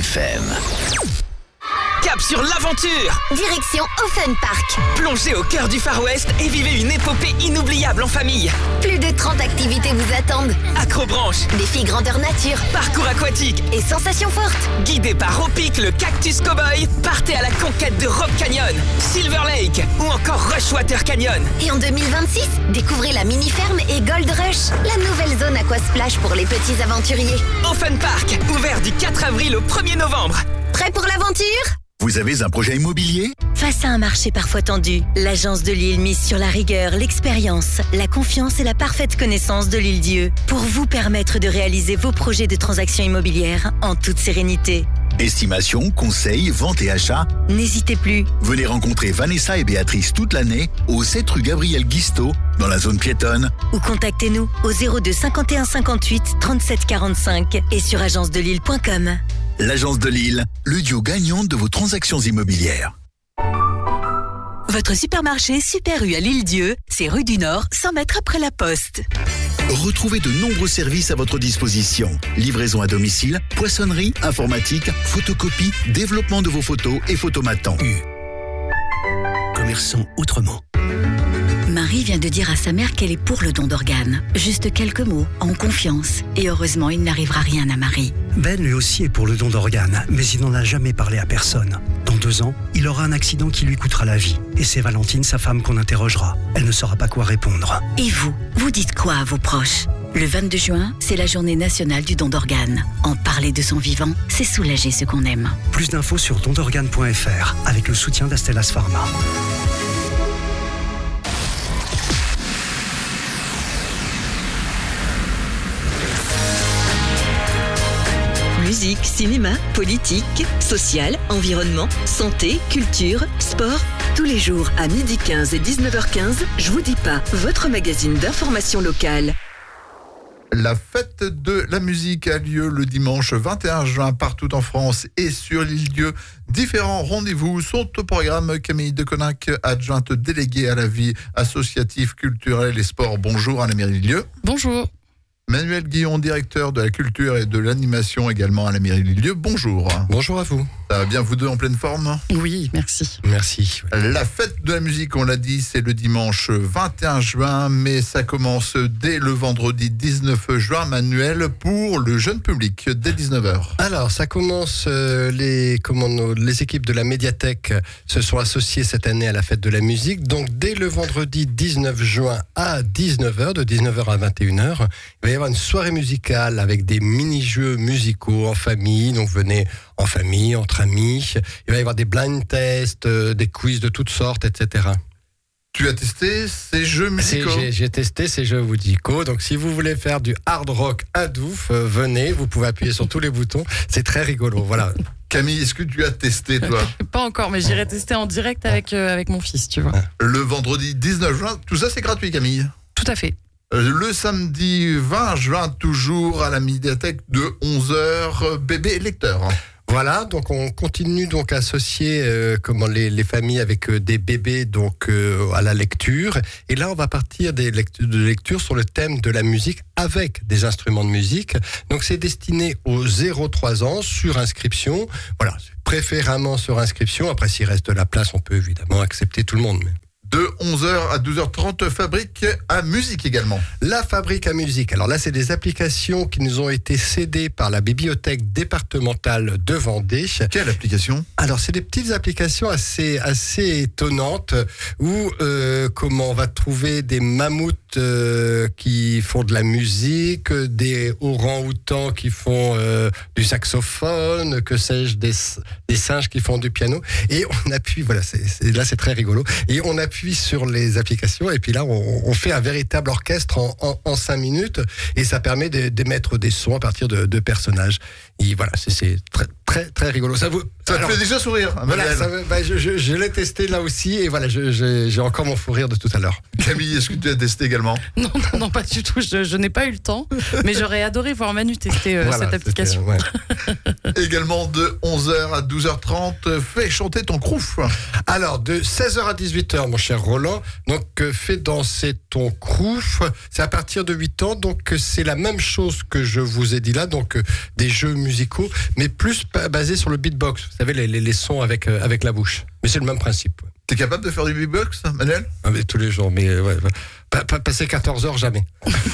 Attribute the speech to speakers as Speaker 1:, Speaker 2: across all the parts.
Speaker 1: FM.
Speaker 2: Cap sur l'aventure!
Speaker 3: Direction Offen Park.
Speaker 2: Plongez au cœur du Far West et vivez une épopée inoubliable en famille.
Speaker 3: Plus de 30 activités vous attendent.
Speaker 2: Acrobranche,
Speaker 3: Défis grandeur nature
Speaker 2: parcours aquatique,
Speaker 3: et sensations fortes.
Speaker 2: guidé par Opic le Cactus Cowboy, partez à la conquête de Rock Canyon, Silver Lake ou encore Rushwater Canyon.
Speaker 3: Et en 2026, découvrez la mini-ferme et Gold Rush, la nouvelle zone aquasplash pour les petits aventuriers.
Speaker 2: Offen Park, ouvert du 4 avril au 1er novembre.
Speaker 3: Prêt pour l'aventure?
Speaker 1: Vous avez un projet immobilier ?
Speaker 4: Face à un marché parfois tendu, l'Agence de Lille mise sur la rigueur, l'expérience, la confiance et la parfaite connaissance de l'Île-Dieu pour vous permettre de réaliser vos projets de transactions immobilières en toute sérénité.
Speaker 1: Estimation, conseil, vente et achat.
Speaker 4: N'hésitez plus.
Speaker 1: Venez rencontrer Vanessa et Béatrice toute l'année au 7 rue Gabriel Guisteau dans la zone piétonne.
Speaker 4: Ou contactez-nous au 02 51 58 37 45 et sur agencedelille.com.
Speaker 1: L'Agence de Lille, le duo gagnant de vos transactions immobilières.
Speaker 5: Votre supermarché Super U à l'Île-Dieu, c'est rue du Nord, 100 mètres après la poste.
Speaker 1: Retrouvez de nombreux services à votre disposition. Livraison à domicile, poissonnerie, informatique, photocopie, développement de vos photos et photomatants.
Speaker 6: Commerçant autrement.
Speaker 7: Marie vient de dire à sa mère qu'elle est pour le don d'organes. Juste quelques mots, en confiance. Et heureusement, il n'arrivera rien à Marie.
Speaker 6: Ben lui aussi est pour le don d'organes, mais il n'en a jamais parlé à personne. Dans 2 ans, il aura un accident qui lui coûtera la vie. Et c'est Valentine, sa femme, qu'on interrogera. Elle ne saura pas quoi répondre.
Speaker 7: Et vous dites quoi à vos proches? Le 22 juin, c'est la journée nationale du don d'organes. En parler de son vivant, c'est soulager ceux qu'on aime.
Speaker 6: Plus d'infos sur dondorganes.fr avec le soutien d'Astellas Pharma.
Speaker 5: Musique, cinéma, politique, social, environnement, santé, culture, sport. Tous les jours à 12h15 et 19h15, Je vous dis pas, votre magazine d'information locale.
Speaker 8: La fête de la musique a lieu le dimanche 21 juin partout en France et sur l'Île-Dieu. Différents rendez-vous sont au programme. Camille Deconinck, adjointe déléguée à la vie associative, culturelle et sport. Bonjour à la mairie d'Île-Dieu.
Speaker 9: Bonjour.
Speaker 8: Manuel Guillon, directeur de la culture et de l'animation également à la mairie d'Île-Dieu. Bonjour.
Speaker 10: Bonjour à vous.
Speaker 8: Ça va bien, vous deux en pleine forme?
Speaker 9: Oui, merci.
Speaker 10: Merci.
Speaker 8: La fête de la musique, on l'a dit, c'est le dimanche 21 juin, mais ça commence dès le vendredi 19 juin, Manuel, pour le jeune public, dès 19h.
Speaker 10: Alors, ça commence, les équipes de la médiathèque se sont associées cette année à la fête de la musique. Donc, dès le vendredi 19 juin à 19h, de 19h à 21h, il va y avoir une soirée musicale avec des mini-jeux musicaux en famille. Donc, venez en famille, entre amis. Il va y avoir des blind tests, des quiz de toutes sortes, etc.
Speaker 8: Tu as testé ces jeux musicaux?
Speaker 10: J'ai testé ces jeux musicaux. Donc, si vous voulez faire du hard rock hindouf, venez. Vous pouvez appuyer sur tous les boutons. C'est très rigolo. Voilà.
Speaker 8: Camille, est-ce que tu as testé, toi?
Speaker 9: Pas encore, mais j'irai tester en direct avec mon fils, tu vois.
Speaker 8: Le vendredi 19 juin, tout ça, c'est gratuit, Camille?
Speaker 9: Tout à fait.
Speaker 8: Le samedi 20 juin, toujours à la médiathèque de 11h, bébé lecteur.
Speaker 10: Voilà, donc on continue donc à associer les familles avec des bébés donc à la lecture. Et là, on va partir de lecture sur le thème de la musique avec des instruments de musique. Donc c'est destiné aux 0-3 ans sur inscription. Voilà, préférément sur inscription. Après, s'il reste de la place, on peut évidemment accepter tout le monde.
Speaker 8: De 11h à 12h30, fabrique à musique également.
Speaker 10: La fabrique à musique. Alors là, c'est des applications qui nous ont été cédées par la bibliothèque départementale de Vendée.
Speaker 8: Quelle application?
Speaker 10: Alors, c'est des petites applications assez étonnantes où on va trouver des mammouths qui font de la musique, des orang-outans qui font du saxophone, que sais-je, des singes qui font du piano. Et on appuie, voilà, là c'est très rigolo. Et on appuie sur les applications et puis là on fait un véritable orchestre en 5 minutes et ça permet d'émettre des sons à partir de personnages. Et voilà, c'est très très très rigolo. Ça
Speaker 8: te fait déjà sourire.
Speaker 10: Voilà, je l'ai testé là aussi et voilà, j'ai encore mon fou rire de tout à l'heure.
Speaker 8: Camille, est-ce que tu as testé également?
Speaker 9: Non, pas du tout. Je n'ai pas eu le temps, mais j'aurais adoré voir Manu tester cette application.
Speaker 10: Ouais.
Speaker 8: Également de 11h à 12h30, fais chanter ton crouf.
Speaker 10: Alors, de 16h à 18h, mon cher Roland, donc fais danser ton crouf. C'est à partir de 8 ans, donc c'est la même chose que je vous ai dit là, donc des jeux musicaux, mais plus basés sur le beatbox. Vous savez, les sons avec la bouche. Mais c'est le même principe.
Speaker 8: T'es capable de faire du beatbox, Manuel?
Speaker 10: Mais tous les jours, mais ouais. Passer 14 heures, jamais.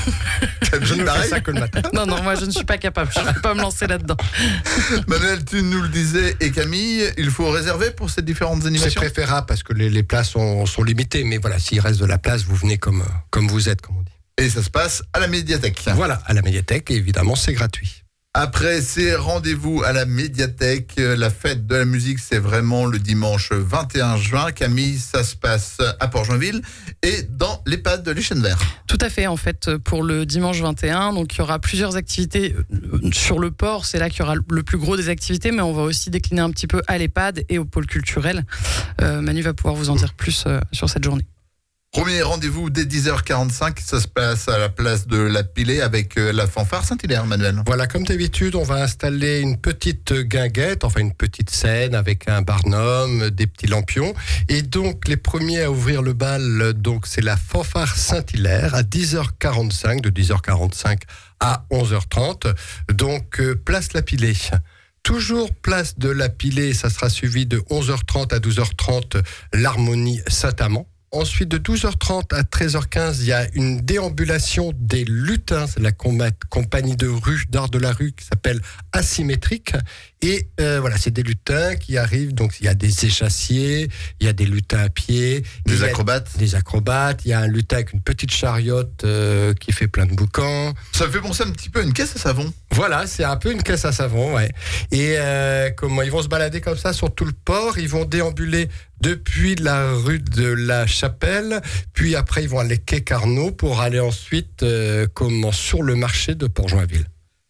Speaker 10: Je ne fais ça que le matin.
Speaker 9: Non, moi je ne suis pas capable, je ne peux pas me lancer là-dedans.
Speaker 8: Manuel, tu nous le disais, et Camille, il faut réserver pour ces différentes animations?
Speaker 10: C'est préférable parce que les places sont limitées, mais voilà, s'il reste de la place, vous venez comme vous êtes, comme on dit.
Speaker 8: Et ça se passe à la médiathèque.
Speaker 10: Voilà, à la médiathèque, et évidemment, c'est gratuit.
Speaker 8: Après ces rendez-vous à la médiathèque, la fête de la musique, c'est vraiment le dimanche 21 juin. Camille, ça se passe à Port-Joinville et dans l'EHPAD de l'Échenneverre.
Speaker 9: Tout à fait, en fait, pour le dimanche 21. Donc, il y aura plusieurs activités sur le port. C'est là qu'il y aura le plus gros des activités, mais on va aussi décliner un petit peu à l'EHPAD et au pôle culturel. Manu va pouvoir vous en dire plus sur cette journée.
Speaker 8: Premier rendez-vous dès 10h45, ça se passe à la place de la Pilée avec la fanfare Saint-Hilaire, Manuel.
Speaker 10: Voilà, comme d'habitude, on va installer une petite guinguette, enfin une petite scène avec un barnum, des petits lampions. Et donc, les premiers à ouvrir le bal, donc c'est la fanfare Saint-Hilaire à 10h45, de 10h45 à 11h30. Donc, place la Pilée. Toujours place de la Pilée, ça sera suivi de 11h30 à 12h30, l'harmonie Saint-Amand. Ensuite, de 12h30 à 13h15, il y a une déambulation des lutins. C'est la compagnie de rue, d'art de la rue qui s'appelle Asymétrique. Et voilà, c'est des lutins qui arrivent. Donc, il y a des échassiers, il y a des lutins à pied.
Speaker 8: Des acrobates.
Speaker 10: Des acrobates. Il y a un lutin avec une petite chariote qui fait plein de boucans.
Speaker 8: Ça me fait penser un petit peu à une caisse à savon.
Speaker 10: Voilà, c'est un peu une caisse à savon, ouais. Et comment ils vont se balader comme ça sur tout le port. Ils vont déambuler depuis la rue de la Chapelle, puis après ils vont aller quai Carnot pour aller ensuite sur le marché de Port-Joinville.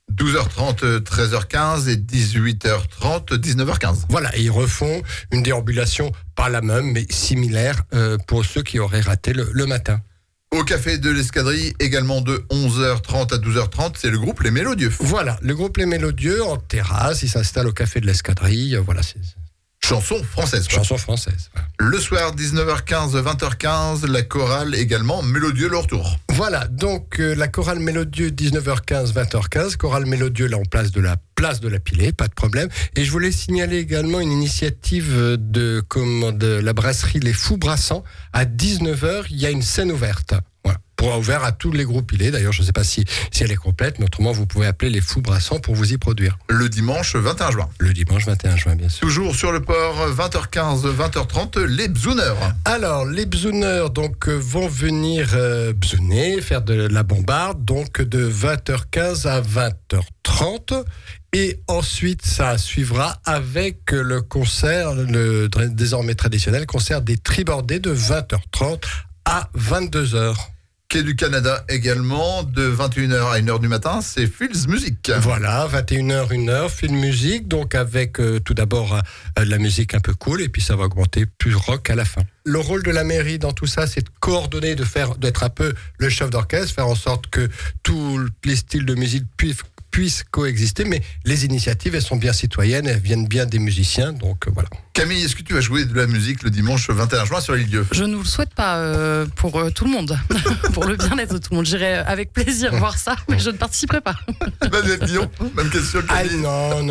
Speaker 8: 12h30, 13h15 et 18h30, 19h15.
Speaker 10: Voilà, et ils refont une déambulation, pas la même, mais similaire pour ceux qui auraient raté le matin.
Speaker 8: Au café de l'Escadrille, également de 11h30 à 12h30, c'est le groupe Les Mélodieux.
Speaker 10: Voilà, le groupe Les Mélodieux en terrasse, ils s'installent au café de l'Escadrille, voilà, c'est...
Speaker 8: Chanson française.
Speaker 10: Chanson française. Voilà.
Speaker 8: Le soir, 19h15, 20h15, la chorale également Mélodieux le retour.
Speaker 10: Voilà, donc la chorale Mélodieux, 19h15, 20h15. Chorale Mélodieux, là, en place de la Pilée, pas de problème. Et je voulais signaler également une initiative de la brasserie Les Fous Brassants. À 19h, il y a une scène ouverte. Voilà. Ouvert à tous les groupes Pilée. D'ailleurs, je ne sais pas si elle est complète, mais autrement, vous pouvez appeler Les Fous Brassants pour vous y produire.
Speaker 8: Le dimanche 21 juin.
Speaker 10: Le dimanche 21 juin, bien sûr.
Speaker 8: Toujours sur le port, 20h15, 20h30, les bzouneurs.
Speaker 10: Alors, les bzouneurs donc, vont venir bzouner, faire de la bombarde, donc de 20h15 à 20h30. Et ensuite, ça suivra avec le concert, le désormais traditionnel concert des Tribordés de 20h30 à 22h.
Speaker 8: Quai du Canada également, de 21h à 1h du matin, c'est Fields Music.
Speaker 10: Voilà, 21h, 1h, Fields Music, donc avec tout d'abord de la musique un peu cool, et puis ça va augmenter plus rock à la fin. Le rôle de la mairie dans tout ça, c'est de coordonner, d'être un peu le chef d'orchestre, faire en sorte que tous les styles de musique puissent coexister, mais les initiatives, elles sont bien citoyennes, elles viennent bien des musiciens, donc voilà.
Speaker 8: Camille, est-ce que tu vas jouer de la musique le dimanche 21 juin sur l'île Dieu?
Speaker 9: Je ne vous le souhaite pas pour tout le monde, pour le bien-être de tout le monde. J'irai avec plaisir voir ça, mais je ne participerai pas.
Speaker 8: Manuel Guillon, même question que Camille.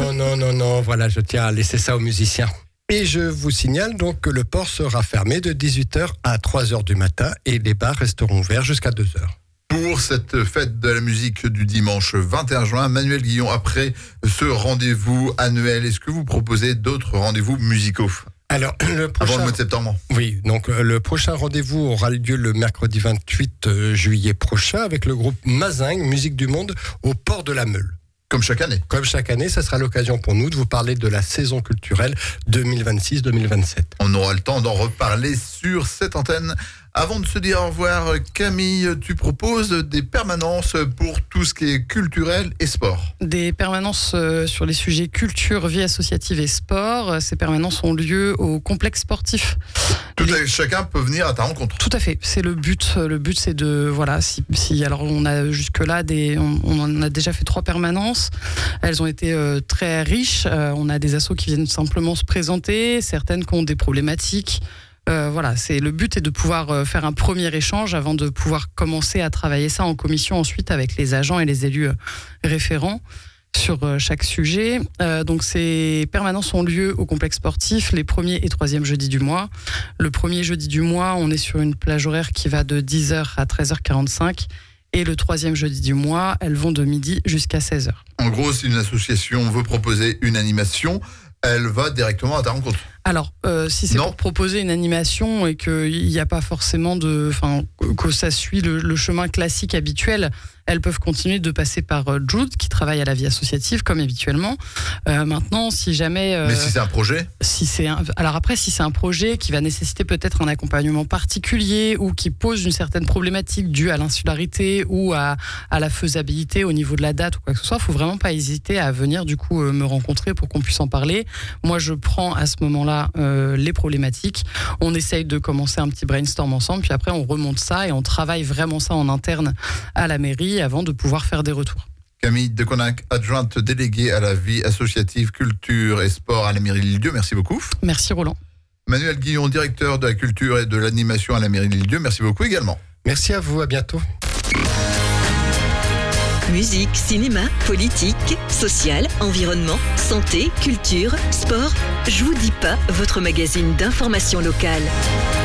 Speaker 10: Non, voilà, je tiens à laisser ça aux musiciens. Et je vous signale donc que le port sera fermé de 18h à 3h du matin et les bars resteront ouverts jusqu'à 2h.
Speaker 8: Pour cette fête de la musique du dimanche 21 juin, Manuel Guillon, après ce rendez-vous annuel, est-ce que vous proposez d'autres rendez-vous musicaux?
Speaker 10: Alors,
Speaker 8: avant le mois de septembre.
Speaker 10: Oui, donc le prochain rendez-vous aura lieu le mercredi 28 juillet prochain avec le groupe Mazingue, Musique du Monde, au port de la Meule.
Speaker 8: Comme chaque année.
Speaker 10: Comme chaque année, ça sera l'occasion pour nous de vous parler de la saison culturelle 2026-2027.
Speaker 8: On aura le temps d'en reparler sur cette antenne Avant de se dire au revoir, Camille, tu proposes des permanences pour tout ce qui est culturel et sport.
Speaker 9: Des permanences sur les sujets culture, vie associative et sport. Ces permanences ont lieu au complexe sportif.
Speaker 8: Chacun peut venir à ta rencontre.
Speaker 9: Tout à fait, c'est le but. Le but, c'est de alors on a jusque-là on en a déjà fait 3 permanences. Elles ont été très riches. On a des assos qui viennent simplement se présenter, certaines qui ont des problématiques. Le but est de pouvoir faire un premier échange avant de pouvoir commencer à travailler ça en commission ensuite avec les agents et les élus référents sur chaque sujet. Donc ces permanences ont lieu au complexe sportif les 1er et 3e jeudis du mois. Le 1er jeudi du mois, on est sur une plage horaire qui va de 10h à 13h45. Et le 3e jeudi du mois, elles vont de midi jusqu'à 16h.
Speaker 8: En gros, si une association veut proposer une animation, elle va directement à ta rencontre.
Speaker 9: Alors, si c'est pour proposer une animation et qu'il n'y a pas forcément que ça suit le chemin classique habituel, elles peuvent continuer de passer par Jude, qui travaille à la vie associative, comme habituellement. Maintenant, si jamais...
Speaker 8: Mais si c'est un projet
Speaker 9: si c'est un projet qui va nécessiter peut-être un accompagnement particulier ou qui pose une certaine problématique due à l'insularité ou à la faisabilité au niveau de la date ou quoi que ce soit, il ne faut vraiment pas hésiter à venir du coup me rencontrer pour qu'on puisse en parler. Moi, je prends à ce moment-là les problématiques. On essaye de commencer un petit brainstorm ensemble, puis après on remonte ça et on travaille vraiment ça en interne à la mairie avant de pouvoir faire des retours.
Speaker 8: Camille Deconinck, adjointe déléguée à la vie associative, culture et sport à la mairie de l'Île-Dieu, merci beaucoup.
Speaker 9: Merci Roland.
Speaker 8: Manuel Guillon, directeur de la culture et de l'animation à la mairie de l'Île-Dieu, merci beaucoup également.
Speaker 10: Merci à vous, à bientôt.
Speaker 5: Musique, cinéma, politique, social, environnement, santé, culture, sport. Je vous dis pas, votre magazine d'information locale.